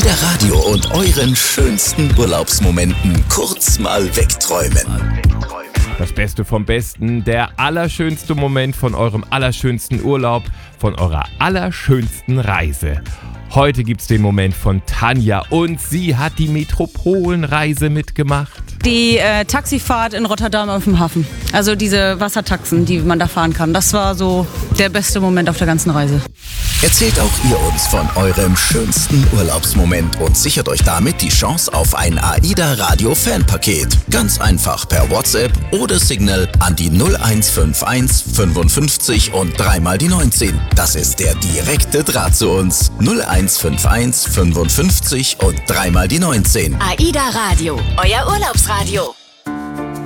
AIDA Radio und euren schönsten Urlaubsmomenten kurz mal wegträumen. Das Beste vom Besten, der allerschönste Moment von eurem allerschönsten Urlaub, von eurer allerschönsten Reise. Heute gibt's den Moment von Tanja und sie hat die Metropolenreise mitgemacht. Die Taxifahrt in Rotterdam auf dem Hafen. Also diese Wassertaxen, die man da fahren kann. Das war so der beste Moment auf der ganzen Reise. Erzählt auch ihr uns von eurem schönsten Urlaubsmoment und sichert euch damit die Chance auf ein AIDA Radio Fanpaket. Ganz einfach per WhatsApp oder Signal an die 0151 55 und 3 mal die 19. Das ist der direkte Draht zu uns. 0151 55 und 3 mal die 19. AIDA Radio, euer Urlaubsradio.